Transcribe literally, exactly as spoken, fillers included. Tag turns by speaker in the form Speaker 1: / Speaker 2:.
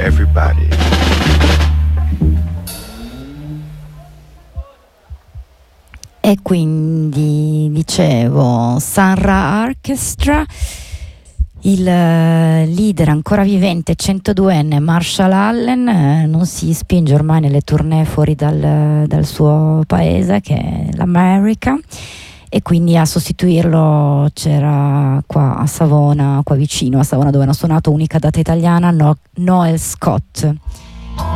Speaker 1: everybody.
Speaker 2: E quindi dicevo Sun-Ra Orchestra, il leader ancora vivente centoduenne Marshall Allen eh, non si spinge ormai nelle tournée fuori dal, dal suo paese, che è l'America, e quindi a sostituirlo c'era qua a Savona, qua vicino a Savona dove hanno suonato, unica data italiana, no, Noel Scott.